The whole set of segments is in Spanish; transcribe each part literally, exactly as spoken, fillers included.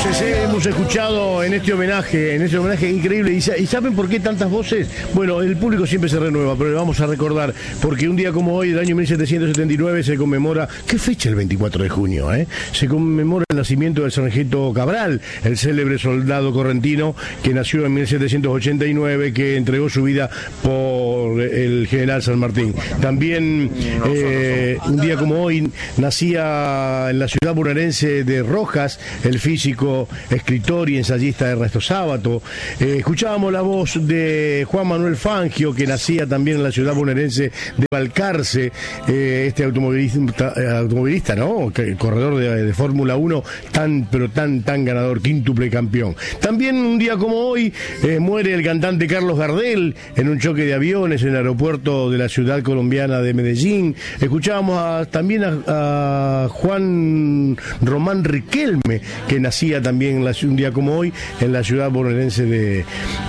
voces eh, hemos escuchado en este homenaje, en este homenaje increíble. ¿Y, ¿Y saben por qué tantas voces? Bueno, el público siempre se renueva, pero le vamos a recordar, porque un día como hoy, del año mil setecientos setenta y nueve, se conmemora, ¿qué fecha? El veinticuatro de junio, ¿eh? Se conmemora el nacimiento del sargento Cabral, el célebre soldado correntino que nació en mil setecientos ochenta y nueve, que entregó su vida por el general San Martín. También, eh, un día como hoy, nacía en la ciudad bonaerense de Rojas el físico, escritor y ensayista Ernesto Sábato. Eh, escuchábamos la voz de Juan Manuel Fangio, que nacía también en la ciudad bonaerense de Balcarce, eh, este automovilista, eh, automovilista, ¿no? Corredor de, de Fórmula uno, tan, pero tan, tan ganador, quíntuple campeón. También un día como hoy eh, muere el cantante Carlos Gardel en un choque de aviones en el aeropuerto de la ciudad colombiana de Medellín. Escuchábamos a, también a, a Juan Román Riquelme, que nacía también en la, un día como hoy en la ciudad bonaerense de,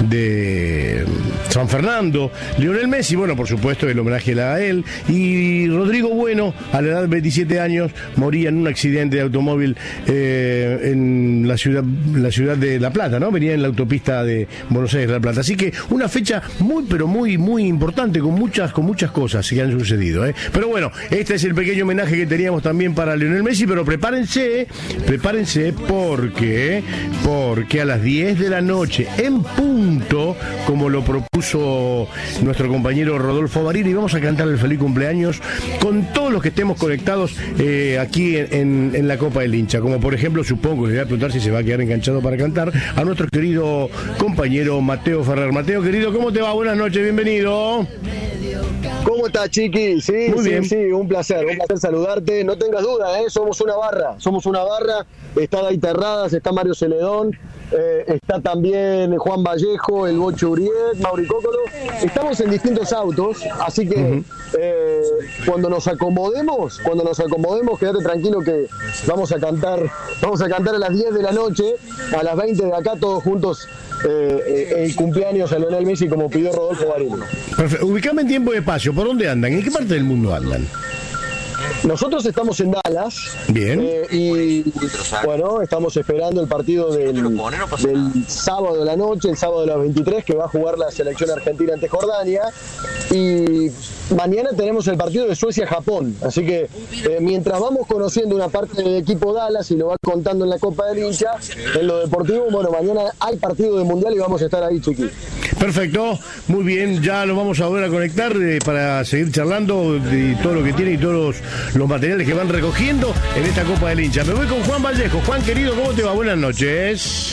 de San Fernando. Lionel Messi, bueno, por supuesto, el homenaje a él. Y Rodrigo Bueno, a la edad de veintisiete años, moría en un accidente de automóvil eh, en la ciudad, la ciudad de La Plata, ¿no? Venía en la autopista de Buenos Aires, La Plata. Así que una fecha muy, pero muy, muy importante, con muchas, con muchas cosas que han sucedido, ¿eh? Pero bueno, este es el pequeño homenaje que teníamos también para Lionel Messi, pero prepárense, prepárense porque, porque a las diez de la noche, en punto, como lo propuso nuestro compañero Rodolfo Barili, vamos a cantar el feliz cumpleaños con todos los que estemos conectados eh, aquí en, en, en la Copa del Hincha, como por ejemplo, supongo, le voy a preguntar si se va a quedar enganchado para cantar, a nuestro querido compañero Mateo Ferrer. Mateo, querido, ¿cómo te va? Buenas noches, bienvenido. ¿Cómo estás, Chiqui? Sí, Muy sí, bien. sí, un placer, un placer saludarte. No tengas duda, ¿eh? Somos una barra, somos una barra. Está Day Terradas, está Mario Celedón, eh, está también Juan Vallejo, el Bocho Uriet, Mauri Cócolo. Estamos en distintos autos, así que uh-huh. eh, cuando nos acomodemos, cuando nos acomodemos, quédate tranquilo que vamos a cantar, vamos a cantar a las diez de la noche, a las veinte de acá, todos juntos. Eh, el cumpleaños a Lionel Messi, como pidió Rodolfo Barili. Perfecto. Ubicame en tiempo y espacio. ¿Por dónde andan? ¿En qué parte del mundo andan? Nosotros estamos en Dallas. Bien. Eh, y bueno, estamos esperando el partido del, del sábado de la noche, el sábado de las veintitrés, que va a jugar la selección argentina ante Jordania. Y mañana tenemos el partido de Suecia-Japón. Así que eh, mientras vamos conociendo una parte del equipo Dallas y lo va contando en la Copa del Hincha, en lo deportivo, bueno, mañana hay partido de Mundial y vamos a estar ahí, Chiqui. Perfecto, muy bien, ya lo vamos a volver a conectar eh, para seguir charlando de todo lo que tiene y todos los, los materiales que van recogiendo en esta Copa del Hincha. Me voy con Juan Vallejo. Juan, querido, ¿cómo te va? Buenas noches.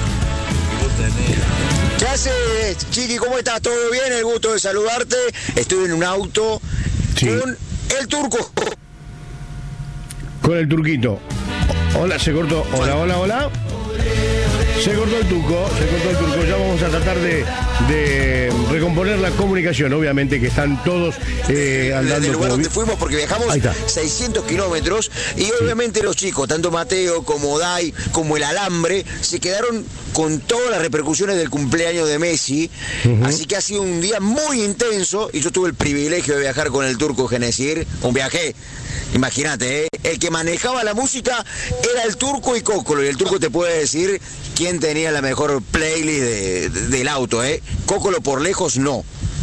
¿Qué haces, Chiqui? ¿Cómo estás? ¿Todo bien? El gusto de saludarte. Estoy en un auto sí. con el turco. Con el turquito. Hola, se cortó. Hola, hola, hola. Se cortó el turco, se cortó el turco. Ya vamos a tratar de, de recomponer la comunicación. Obviamente que están todos eh, andando. Desde el lugar como... donde fuimos, porque viajamos seiscientos kilómetros y sí. obviamente los chicos, tanto Mateo como Dai, como el Alambre, se quedaron con todas las repercusiones del cumpleaños de Messi. Uh-huh. Así que ha sido un día muy intenso y yo tuve el privilegio de viajar con el turco Genesir. Un viaje, imagínate, ¿eh? El que manejaba la música era el turco y Cócolo, y el turco te puede decir quién tenía la mejor playlist de, de, del auto, ¿eh? Cócolo por lejos no.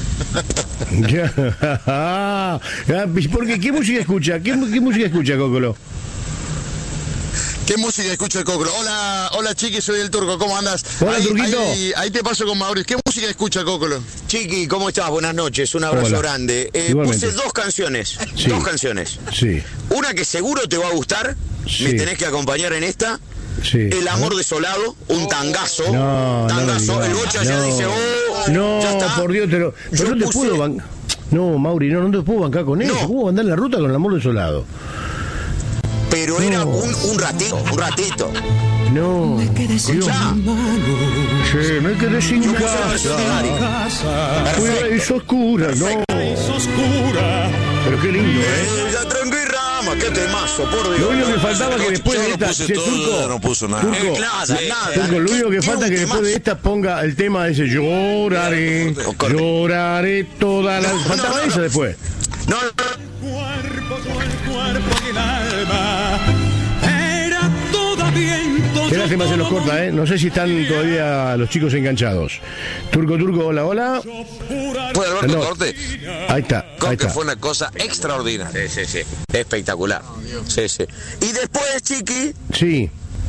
Porque ¿qué música escucha? ¿Qué, qué música escucha Cócolo? ¿Qué música escucha el Cócolo? Hola, hola Chiqui, soy el turco, ¿cómo andas? Hola, ahí, turquito. Ahí, ahí te paso con Mauricio. ¿Qué música escucha el Cócolo? Chiqui, ¿cómo estás? Buenas noches, un abrazo Hola. grande. Eh, puse dos canciones, sí. dos canciones. Sí. Una que seguro te va a gustar, sí. me tenés que acompañar en esta. Sí. El amor desolado, un tangazo. No, tangazo. no, el Bocha no, ya dice, oh, no, ya está. por Dios, te lo, pero no te puse... puedo bancar. No, Mauri, no, no te puedo bancar con eso. No. ¿Cómo andar en la ruta con el amor desolado? Pero no. era un, un ratito, un ratito. No, me quedé sin mano. Sí, me quedé sin casa. Fuera y oscura, no. oscura. Pero qué lindo, ¿eh? Ella tronco y rama, qué temazo, por Dios. Lo único que faltaba que después de esta, puse todo, Turco, no puso nada. Turco, nada, sí, nada. Turco, lo único que falta es que después de esta ponga el tema ese lloraré, lloraré toda la. Faltaba esa después. No, no. Cuerpo con el cuerpo y el alma era toda viento Qué lástima se los corta, ¿eh? No sé si están todavía los chicos enganchados. Turco, Turco, hola, hola. ¿Puede hablar No. con Corte? Ahí está, Con ahí que está. fue una cosa extraordinaria. Sí, sí, sí. Espectacular. Sí, sí. Y después, Chiqui, Sí,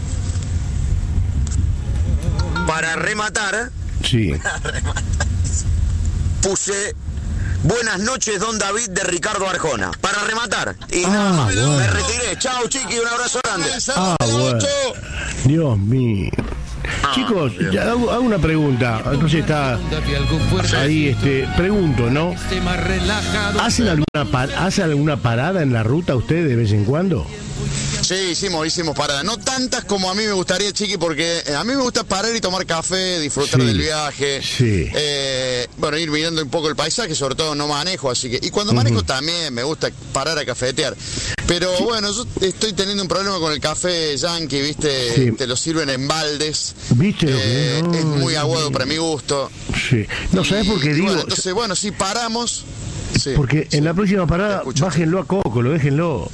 para rematar, sí. puse Buenas noches, don David, de Ricardo Arjona. Para rematar. Y Ah, nada más. bueno. Me retiré. Chao, Chiqui, un abrazo grande. Ah, bueno. Dios mío. Chicos, ya hago, hago una pregunta. No sé, está ahí, este, pregunto, ¿no? ¿Hacen alguna, pa- ¿Hacen alguna parada en la ruta ustedes de vez en cuando? Sí, hicimos, hicimos paradas. No tantas como a mí me gustaría, Chiqui, porque eh, a mí me gusta parar y tomar café, disfrutar Sí, del viaje. sí. Eh, bueno, ir mirando un poco el paisaje, sobre todo no manejo, así que... Y cuando manejo también me gusta parar a cafetear. Pero bueno, yo estoy teniendo un problema con el café yankee, ¿viste? Sí. Te lo sirven en baldes. ¿Viste lo que Eh, es? No, es muy no, aguado no. para mi gusto. Sí. No, ¿sabes por qué Y, digo? Bueno, entonces, bueno, si paramos... sí, Porque sí. en la próxima Te parada, escucho. bájenlo a Coco, lo déjenlo.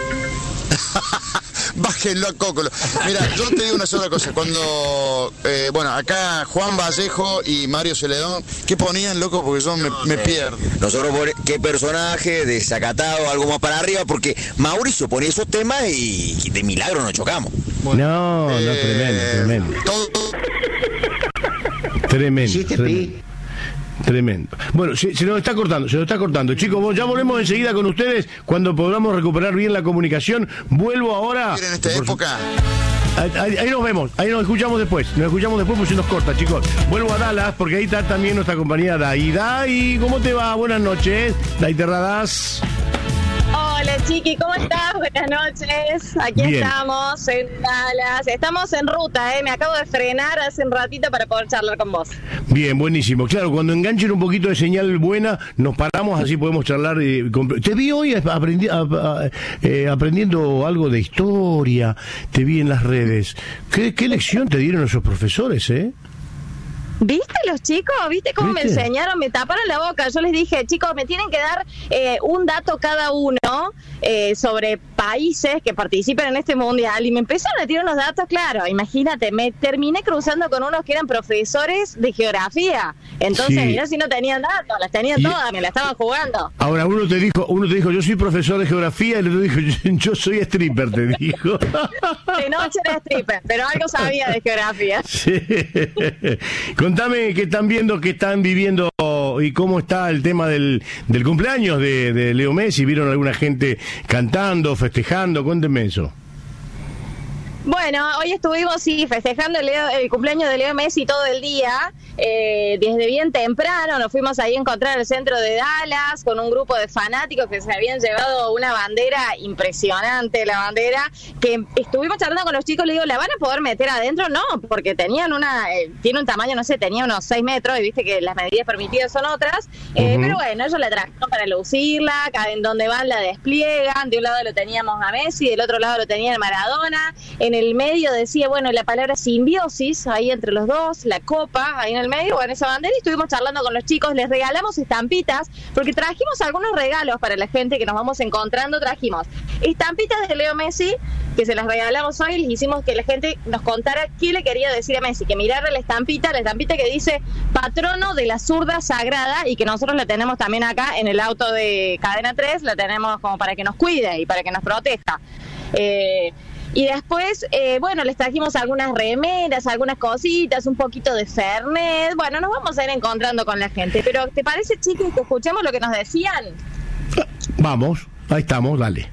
Bájenlo a Cocolo. Mira, yo te digo una sola cosa. Cuando, eh, bueno, acá Juan Vallejo y Mario Celedón, ¿qué ponían, loco? Porque yo me, me pierdo. Nosotros, por- qué personaje, desacatado, algo más para arriba, porque Mauricio ponía esos temas y, y de milagro nos chocamos. No, no, Eh, tremendo, tremendo. Todo, Tremendo. Tremendo. Tremendo. Bueno, se, se nos está cortando, se nos está cortando. Chicos, vos- ya volvemos enseguida con ustedes cuando podamos recuperar bien la comunicación. Vuelvo ahora. en esta Por su- época. Ahí, ahí- ahí nos vemos, ahí nos escuchamos después. Nos escuchamos después porque se nos corta, chicos. Vuelvo a Dallas porque ahí está también nuestra compañía Dai. Dai, ¿cómo te va? Buenas noches. Dai Terradas. Hola Chiqui, ¿cómo estás? Buenas noches. Aquí Bien. estamos en Dallas. Estamos en ruta, ¿eh? Me acabo de frenar hace un ratito para poder charlar con vos. Bien, buenísimo. Claro, cuando enganchen un poquito de señal buena, nos paramos, así podemos charlar. eh, con- Te vi hoy aprendi- a- a- eh, aprendiendo algo de historia, te vi en las redes. ¿Qué, qué lección te dieron esos profesores, eh? ¿Viste los chicos? ¿Viste cómo ¿Viste? me enseñaron? Me taparon la boca. Yo les dije, chicos, me tienen que dar eh, un dato cada uno eh, sobre países que participen en este mundial. Y me empezaron a tirar unos datos, claro. Imagínate, me terminé cruzando con unos que eran profesores de geografía. Entonces, Sí. mirá si no tenían datos, las tenían Y- todas, me la estaban jugando. Ahora, uno te dijo, uno te dijo, yo soy profesor de geografía, y el otro dijo, yo, yo soy stripper, te dijo. De noche era stripper, pero algo sabía de geografía. Sí. Contame qué están viendo, qué están viviendo y cómo está el tema del, del cumpleaños de, de Leo Messi. ¿Vieron alguna gente cantando, festejando? Cuéntenme eso. Bueno, hoy estuvimos sí festejando el, Leo- el cumpleaños de Leo Messi todo el día, eh, desde bien temprano nos fuimos ahí a encontrar el centro de Dallas con un grupo de fanáticos que se habían llevado una bandera impresionante, la bandera, que estuvimos charlando con los chicos, le digo, ¿la van a poder meter adentro? No, porque tenían una, eh, tiene un tamaño, no sé, tenía unos seis metros y viste que las medidas permitidas son otras, eh, Ujú. pero bueno, ellos la trajeron para lucirla, acá en donde van la despliegan, de un lado lo teníamos a Messi, del otro lado lo tenían Maradona, en el medio decía, bueno, la palabra simbiosis, ahí entre los dos, la copa, ahí en el medio, bueno, esa bandera, y estuvimos charlando con los chicos, les regalamos estampitas, porque trajimos algunos regalos para la gente que nos vamos encontrando, trajimos estampitas de Leo Messi, que se las regalamos hoy, les hicimos que la gente nos contara qué le quería decir a Messi, que mirara la estampita, la estampita que dice patrono de la zurda sagrada, y que nosotros la tenemos también acá en el auto de Cadena tres, la tenemos como para que nos cuide y para que nos proteja. Eh, y después, eh, bueno, les trajimos algunas remeras, algunas cositas, un poquito de Fernet. Bueno, nos vamos a ir encontrando con la gente. Pero, ¿te parece, chicos, que escuchemos lo que nos decían? Vamos, ahí estamos, dale.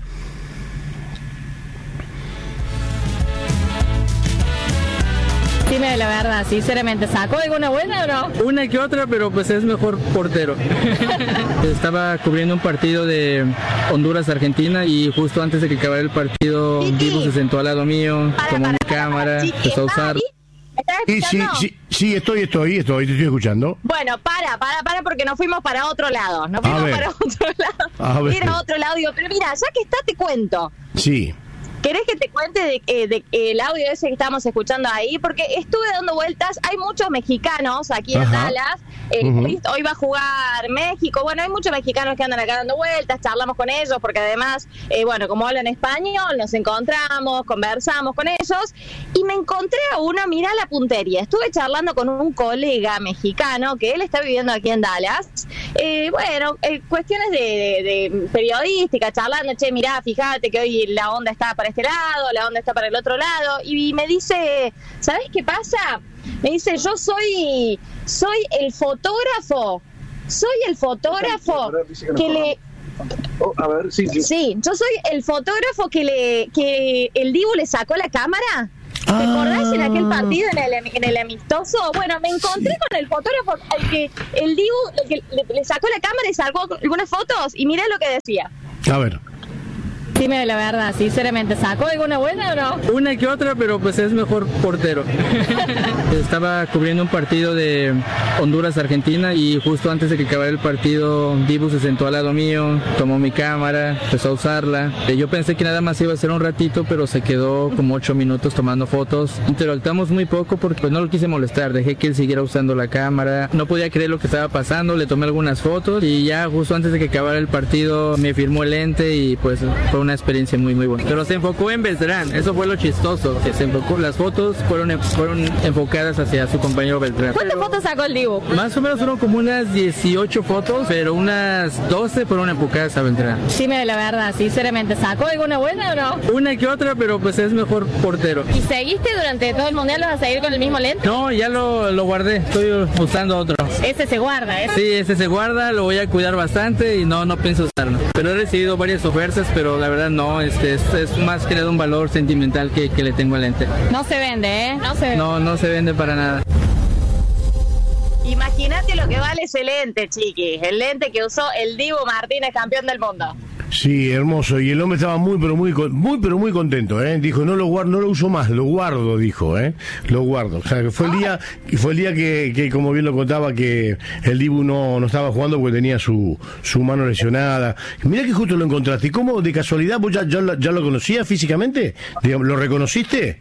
Dime la verdad, sinceramente, ¿sacó alguna buena o no? Una que otra, pero pues es mejor portero. Estaba cubriendo un partido de Honduras-Argentina y justo antes de que acabara el partido, Divo se sentó al lado mío, Para, tomó para, mi para, cámara, para, chiqui, empezó a ¿estás usar. ahí? ¿Me estás Sí, sí, escuchando? sí, sí, estoy, estoy, estoy, te estoy escuchando. Bueno, para, para, para, porque nos fuimos para otro lado. Nos A fuimos ver. para otro lado. A ver. Era otro lado, digo, pero mira, ya que está, te cuento. Sí. ¿Querés que te cuente de, eh, de, de el audio ese que estábamos escuchando ahí? Porque estuve dando vueltas, hay muchos mexicanos aquí en Ajá. Dallas, eh, uh-huh. hoy, hoy va a jugar México, bueno, hay muchos mexicanos que andan acá dando vueltas, charlamos con ellos, porque además, eh, bueno, como hablan español, nos encontramos, conversamos con ellos, y me encontré a uno, mirá la puntería, estuve charlando con un colega mexicano, que él está viviendo aquí en Dallas, eh, bueno, eh, cuestiones de, de, de periodística, charlando, che, mirá, fíjate que hoy la onda está para este lado, la onda está para el otro lado, y me dice, ¿sabes qué pasa? Me dice, yo soy soy el fotógrafo, soy el fotógrafo que le... Oh, a ver, sí, sí. Sí, yo soy el fotógrafo que le que el Dibu le sacó la cámara. ¿Te ah. acordás en aquel partido, en el, en el amistoso? Bueno, me encontré sí. con el fotógrafo al que el Dibu el que le, le sacó la cámara y sacó algunas fotos, y mirá lo que decía. A ver. Dime la verdad, sinceramente, ¿sacó alguna buena o no? Una que otra, pero pues es mejor portero. Estaba cubriendo un partido de Honduras-Argentina y justo antes de que acabara el partido, Dibu se sentó al lado mío, tomó mi cámara, empezó a usarla. Yo pensé que nada más iba a ser un ratito, pero se quedó como ocho minutos tomando fotos. Interactuamos muy poco porque pues no lo quise molestar, dejé que él siguiera usando la cámara. No podía creer lo que estaba pasando, le tomé algunas fotos y ya justo antes de que acabara el partido me firmó el lente y pues fue una experiencia muy muy buena. Pero se enfocó en Beltrán, eso fue lo chistoso, que se enfocó, las fotos fueron, fueron enfocadas hacia su compañero Beltrán. ¿Cuántas pero, fotos sacó el Dibu? Más o menos fueron como unas dieciocho fotos, pero unas doce fueron enfocadas a Beltrán. Dime la verdad, sinceramente, ¿sacó alguna buena o no? Una que otra, pero pues es mejor portero. ¿Y seguiste durante todo el mundial? ¿Vas a seguir con el mismo lente? No, ya lo, lo guardé, estoy usando otro. Ese se guarda, ¿eh? Sí, ese se guarda, lo voy a cuidar bastante y no, no pienso usarlo. Pero he recibido varias ofertas, pero la verdad no, este es, es más que nada un valor sentimental que, que le tengo al lente. No se vende, ¿eh? No se vende. No, no se vende para nada. Imagínate lo que vale ese lente, chiquis. El lente que usó el Dibu Martínez, campeón del mundo. Sí, hermoso. Y el hombre estaba muy, pero muy, muy, pero muy contento, ¿eh? Dijo, no lo guardo, no lo uso más, lo guardo, dijo, ¿eh? Lo guardo. O sea, que fue el día, fue el día que, que, como bien lo contaba, que el Dibu no, no estaba jugando porque tenía su, su mano lesionada. Mirá que justo lo encontraste. ¿Y cómo, de casualidad, vos ya, ya, ya lo conocías físicamente? Digamos, ¿lo reconociste?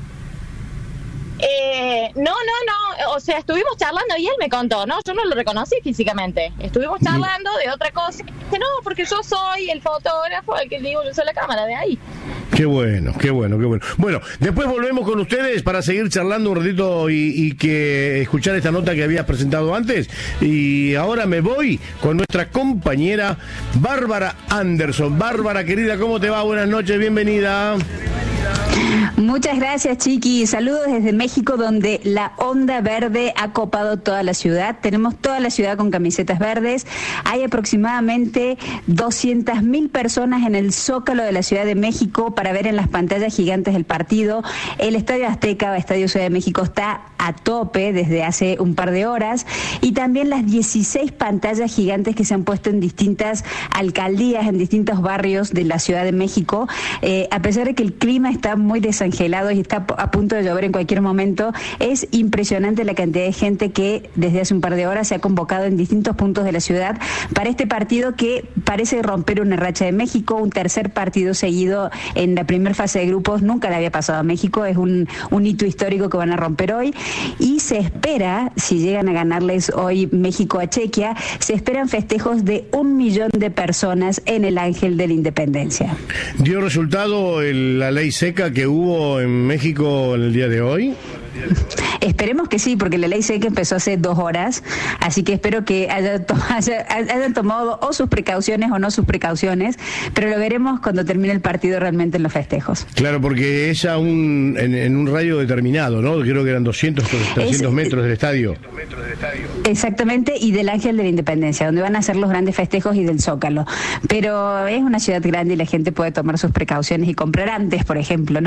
Eh, no, no, no, o sea, estuvimos charlando y él me contó, no, yo no lo reconocí físicamente, estuvimos charlando de otra cosa, no, porque yo soy el fotógrafo, el que digo, yo soy la cámara de ahí. Qué bueno, qué bueno, qué bueno. Bueno, después volvemos con ustedes para seguir charlando un ratito y, y que escuchar esta nota que habías presentado antes. Y ahora me voy con nuestra compañera Bárbara Anderson. Bárbara, querida, ¿cómo te va? Buenas noches, bienvenida. Muchas gracias, Chiqui. Saludos desde México, donde la onda verde ha copado toda la ciudad. Tenemos toda la ciudad con camisetas verdes. Hay aproximadamente doscientas mil personas en el Zócalo de la Ciudad de México para ver en las pantallas gigantes el partido. El Estadio Azteca, Estadio Ciudad de México, está a tope desde hace un par de horas. Y también las dieciséis pantallas gigantes que se han puesto en distintas alcaldías, en distintos barrios de la Ciudad de México. Eh, a pesar de que el clima está muy desangelado y está a punto de llover en cualquier momento, es impresionante la cantidad de gente que desde hace un par de horas se ha convocado en distintos puntos de la ciudad para este partido que parece romper una racha de México, un tercer partido seguido en la primera fase de grupos. Nunca le había pasado a México, es un, un hito histórico que van a romper hoy y se espera, si llegan a ganarles hoy México a Chequia, se esperan festejos de un millón de personas en el Ángel de la Independencia. ¿Dio resultado el, la ley seca que hubo en México en el día de hoy? Esperemos que sí, porque la ley seca empezó hace dos horas, así que espero que haya to- haya, hayan tomado o sus precauciones o no sus precauciones, pero lo veremos cuando termine el partido realmente en los festejos. Claro, porque es a un, en, en un radio determinado, ¿no? Creo que eran doscientos, trescientos es, metros del estadio. Exactamente, y del Ángel de la Independencia, donde van a ser los grandes festejos, y del Zócalo. Pero es una ciudad grande y la gente puede tomar sus precauciones y comprar antes, por ejemplo, ¿no? Uh-huh.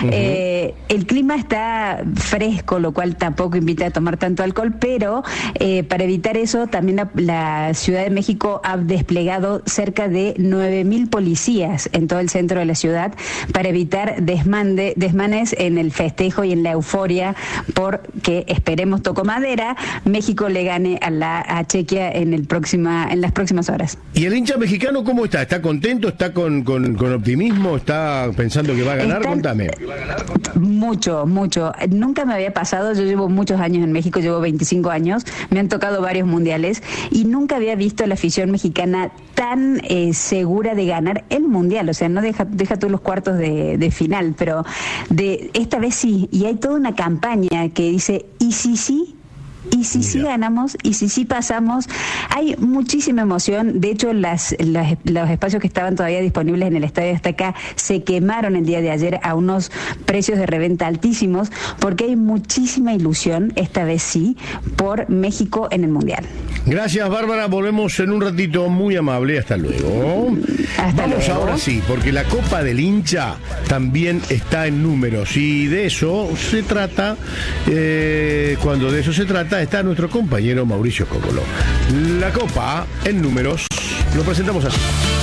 Uh-huh. Eh, el clima está fresco, lo cual tampoco invita a tomar tanto alcohol, pero eh, para evitar eso, también la, la Ciudad de México ha desplegado cerca de nueve mil policías en todo el centro de la ciudad para evitar desmande, desmanes en el festejo y en la euforia porque, esperemos, toco madera, México le gane a, la, a Chequia en, el próxima, en las próximas horas. ¿Y el hincha mexicano cómo está? ¿Está contento? ¿Está con, con, con optimismo? ¿Está pensando que va a ganar? Están, Contame. Mucho, mucho. Nunca me había pasado, yo llevo muchos años en México, llevo veinticinco años, me han tocado varios mundiales y nunca había visto a la afición mexicana tan eh, segura de ganar el mundial. O sea, no deja, deja tú los cuartos de, de final, pero de esta vez sí. Y hay toda una campaña que dice, ¿y si sí? Y si sí ganamos, y si sí pasamos, hay muchísima emoción. De hecho, las, las, los espacios que estaban todavía disponibles en el Estadio Azteca se quemaron el día de ayer a unos precios de reventa altísimos, porque hay muchísima ilusión, esta vez sí, por México en el Mundial. Gracias, Bárbara. Volvemos en un ratito. Muy amable. Hasta luego. Hasta Vamos luego. ahora sí, porque la Copa del Hincha también está en números. Y de eso se trata, eh, cuando de eso se trata, está nuestro compañero Mauricio Coppola. La Copa en números, lo presentamos así.